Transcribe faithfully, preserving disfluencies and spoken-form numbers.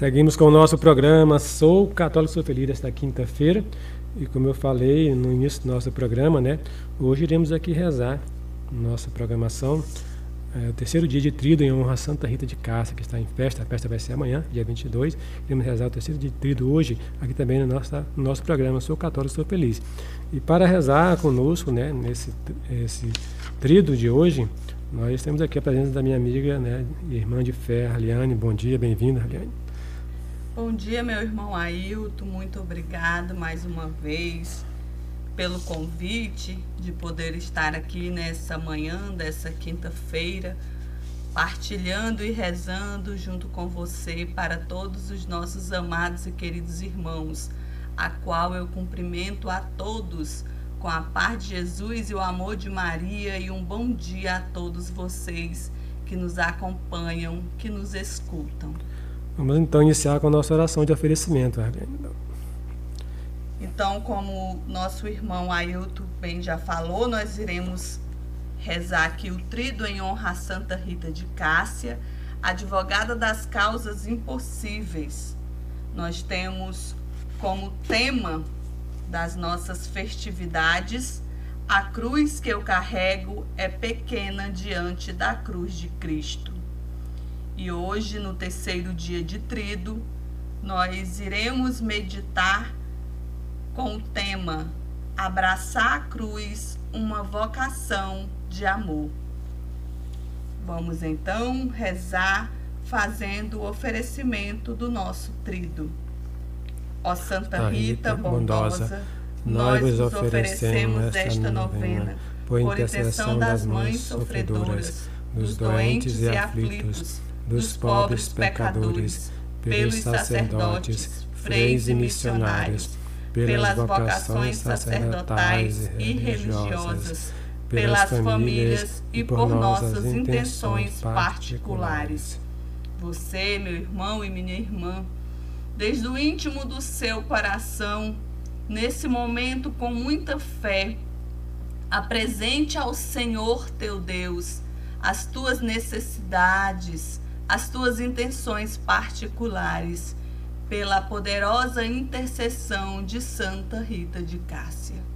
Seguimos com o nosso programa Sou Católico, Sou Feliz, desta quinta-feira. E como eu falei no início do nosso programa, né, hoje iremos aqui rezar nossa programação. É o terceiro dia de Tríduo em honra a Santa Rita de Cássia, que está em festa. A festa vai ser amanhã, dia vinte e dois. Iremos rezar o terceiro dia de Tríduo hoje, aqui também no nosso, no nosso programa Sou Católico, Sou Feliz. E para rezar conosco, né, nesse esse Tríduo de hoje, nós temos aqui a presença da minha amiga, né, irmã de fé, Arliane. Bom dia, bem-vinda, Arliane. Bom dia, meu irmão Ailton, muito obrigado mais uma vez pelo convite de poder estar aqui nessa manhã, dessa quinta-feira, partilhando e rezando junto com você para todos os nossos amados e queridos irmãos, a qual eu cumprimento a todos com a paz de Jesus e o amor de Maria, e um bom dia a todos vocês que nos acompanham, que nos escutam. Vamos então iniciar com a nossa oração de oferecimento, Arliane. Então, como nosso irmão Ailton bem já falou, nós iremos rezar aqui o Tríduo em honra a Santa Rita de Cássia, advogada das causas impossíveis. Nós temos como tema das nossas festividades: a cruz que eu carrego é pequena diante da cruz de Cristo. E hoje, no terceiro dia de Tríduo, nós iremos meditar com o tema Abraçar a Cruz, uma vocação de amor. Vamos então rezar fazendo o oferecimento do nosso Tríduo. Ó Santa Rita bondosa, nós vos oferecemos esta novena por intercessão das mães sofredoras, dos doentes e aflitos, dos pobres pecadores, pelos sacerdotes, freis e missionários, pelas vocações sacerdotais e religiosas, pelas famílias e por nossas intenções particulares. Você, meu irmão e minha irmã, desde o íntimo do seu coração, nesse momento com muita fé, apresente ao Senhor teu Deus as tuas necessidades, as tuas intenções particulares, pela poderosa intercessão de Santa Rita de Cássia.